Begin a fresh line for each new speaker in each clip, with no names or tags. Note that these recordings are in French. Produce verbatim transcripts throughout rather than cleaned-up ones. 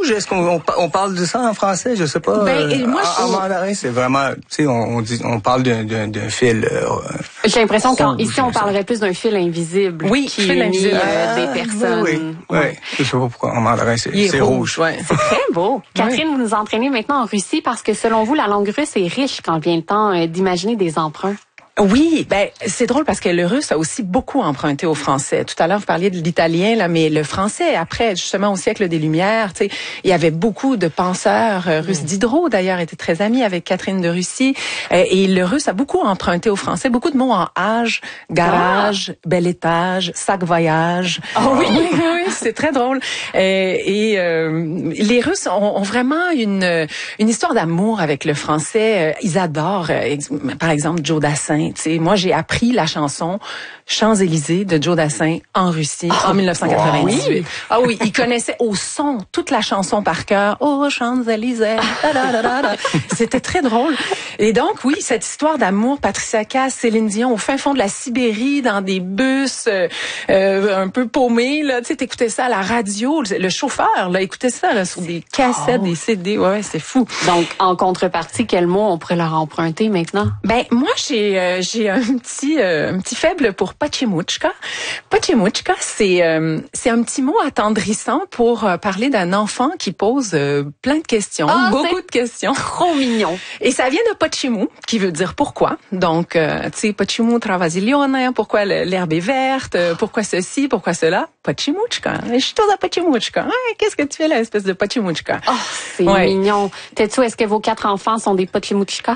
rouge, est-ce qu'on on, on parle de ça en français? Je sais pas.
Ben, et moi,
en, en mandarin, c'est vraiment, tu sais, on, on dit, on parle d'un, d'un, d'un fil. Euh,
J'ai l'impression qu'ici, on parlerait plus d'un fil invisible.
Oui,
qui
fil
unit
invisible.
euh, des personnes.
Oui, oui.
Ouais.
Ouais. Je sais pas pourquoi en mandarin, c'est,
Il est
c'est rouge.
rouge. Ouais.
C'est très beau. Catherine, oui. Vous nous entraînez maintenant en Russie parce que selon vous, la langue russe est riche quand vient le temps euh, d'imaginer des emprunts.
Oui, ben c'est drôle parce que le russe a aussi beaucoup emprunté au français. Tout à l'heure, vous parliez de l'italien, là, mais le français, après, justement, au siècle des Lumières, tu sais, il y avait beaucoup de penseurs euh, russes. Mmh. Diderot, d'ailleurs, était très ami avec Catherine de Russie. Euh, et le russe a beaucoup emprunté au français. Beaucoup de mots en âge, garage, ah. bel étage, sac voyage.
Oh oui,
oui, oui, c'est très drôle. Euh, et euh, les Russes ont, ont vraiment une, une histoire d'amour avec le français. Ils adorent, euh, par exemple, Joe Dassin. T'sais, moi, j'ai appris la chanson Champs-Élysées de Joe Dassin en Russie oh, en dix-neuf cent quatre-vingt-dix-huit. Wow. Ah oui, il connaissait au son toute la chanson par cœur. Oh, Champs-Élysées. Da, da, da, da, da. C'était très drôle. Et donc, oui, cette histoire d'amour, Patricia Cass, Céline Dion, au fin fond de la Sibérie, dans des bus euh, euh, un peu paumés, là, tu sais, t'écoutais ça à la radio, le, le chauffeur, là, écoutait ça là, sur des cassettes, oh. des C D. Ouais, c'est fou.
Donc, en contrepartie, quel mot on pourrait leur emprunter maintenant?
Ben, moi, j'ai... Euh, j'ai un petit euh, un petit faible pour Pachimuchka. Pachimuchka, c'est euh, c'est un petit mot attendrissant pour euh, parler d'un enfant qui pose euh, plein de questions,
oh,
beaucoup de questions.
Trop mignon.
Et ça vient de Pachimu, qui veut dire pourquoi. Donc, euh, tu sais, Pachimu travazilione, pourquoi l'herbe est verte, euh, pourquoi ceci, pourquoi cela. Pachimuchka. Je suis à Pachimuchka. Hey, qu'est-ce que tu fais là, espèce de Pachimuchka?
Oh, c'est ouais. mignon. Tetsu, est-ce que vos quatre enfants sont des Pachimuchka?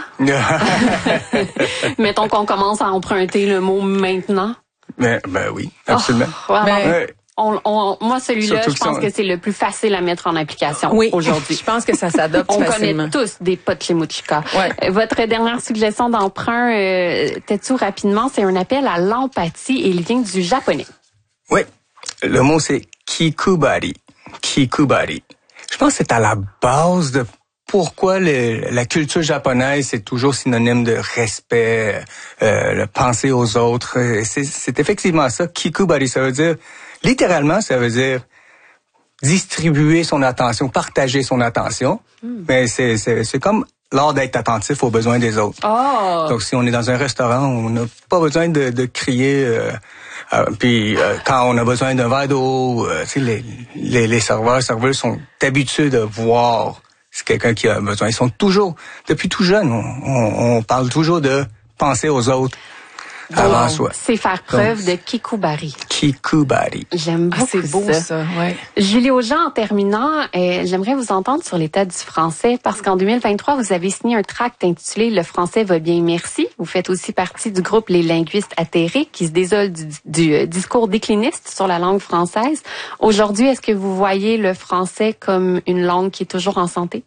Mettons qu'on commence à emprunter le mot maintenant.
Ben, ben oui, absolument.
Oh, ouais,
ben,
ouais.
On, on, moi, celui-là,
Surtout
je pense
que,
que c'est le plus facile à mettre en application
oui,
aujourd'hui.
Je pense que ça s'adopte
on
facilement.
On connaît tous des Pachimuchka.
Ouais.
Votre dernière suggestion d'emprunt, euh, Tetsu, rapidement, c'est un appel à l'empathie et il vient du japonais.
Oui, le mot c'est kikubari. Kikubari. Je pense que c'est à la base de pourquoi le, la culture japonaise c'est toujours synonyme de respect, euh, le penser aux autres. C'est, c'est effectivement ça. Kikubari, ça veut dire, littéralement, ça veut dire distribuer son attention, partager son attention. Mm. Mais c'est, c'est, c'est comme l'art d'être attentif aux besoins des autres.
Oh.
Donc, si on est dans un restaurant, on n'a pas besoin de, de crier. Euh, euh, puis, euh, quand on a besoin d'un verre d'eau, euh, tu sais, les, les, les serveurs, serveuses sont habitués de voir c'est quelqu'un qui a besoin. Ils sont toujours, depuis tout jeune, on, on, on parle toujours de penser aux autres avant soi.
C'est faire preuve Donc, de kikubari.
Kikubari.
J'aime beaucoup
ah, c'est beau,
ça.
ça ouais.
Julie Aujean, en terminant, euh, j'aimerais vous entendre sur l'état du français parce qu'en deux mille vingt-trois, vous avez signé un tract intitulé « Le français va bien, merci ». Vous faites aussi partie du groupe Les linguistes atterrés qui se désole du, du euh, discours décliniste sur la langue française. Aujourd'hui, est-ce que vous voyez le français comme une langue qui est toujours en santé?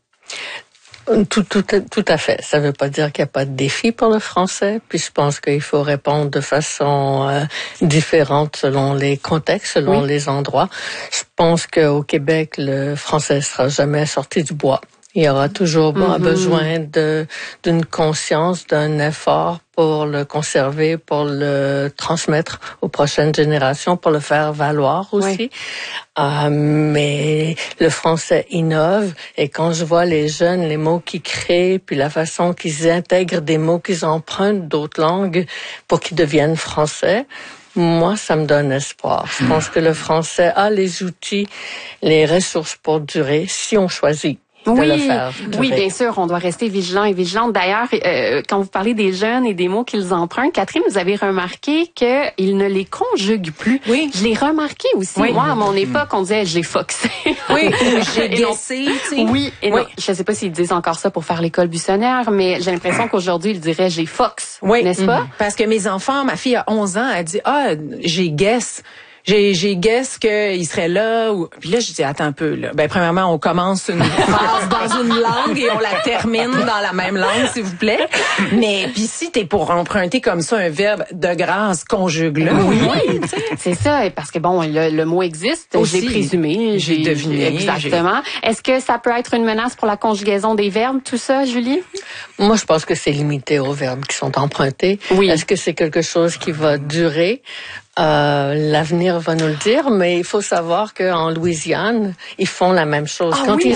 Tout, tout, tout à fait. Ça ne veut pas dire qu'il n'y a pas de défi pour le français, puis je pense qu'il faut répondre de façon euh, différente selon les contextes, selon oui. les endroits. Je pense qu'au Québec, le français ne sera jamais sorti du bois. Il y aura toujours mm-hmm. besoin de d'une conscience, d'un effort pour le conserver, pour le transmettre aux prochaines générations, pour le faire valoir aussi. Oui. Euh, mais le français innove et quand je vois les jeunes, les mots qu'ils créent, puis la façon qu'ils intègrent des mots qu'ils empruntent d'autres langues pour qu'ils deviennent français, moi, ça me donne espoir. Je pense que le français a les outils, les ressources pour durer si on choisit.
Oui,
le faire,
oui, bien sûr, on doit rester vigilant et vigilante. D'ailleurs, euh, quand vous parlez des jeunes et des mots qu'ils empruntent, Catherine, vous avez remarqué qu'ils ne les conjuguent plus.
Oui.
Je l'ai remarqué aussi. Oui. Moi, à mon époque, on disait « j'ai foxé ».
Oui, j'ai guessé, tu sais.
Oui, et oui. Non, je ne sais pas s'ils disent encore ça pour faire l'école buissonnière, mais j'ai l'impression qu'aujourd'hui, ils diraient « j'ai fox
oui. »,
n'est-ce mm-hmm. pas?
Parce que mes enfants, ma fille a onze ans, elle dit « ah, j'ai guess ». J'ai, j'ai guess qu'il serait là. Ou... Puis là, je dis, attends un peu. Là. Ben, premièrement, on commence une phrase dans une langue et on la termine dans la même langue, s'il vous plaît. Mais puis si t'es pour emprunter comme ça un verbe de grâce, conjugue-le.
Oui, c'est ça. Parce que bon, le, le mot existe. Aussi, j'ai présumé.
J'ai, j'ai deviné.
Exactement. J'ai... Est-ce que ça peut être une menace pour la conjugaison des verbes, tout ça, Julie?
Moi, je pense que c'est limité aux verbes qui sont empruntés.
Oui.
Est-ce que c'est quelque chose qui va durer? Euh, l'avenir va nous le dire, mais il faut savoir qu'en Louisiane, ils font la même chose.
Ah,
Quand
oui,
ils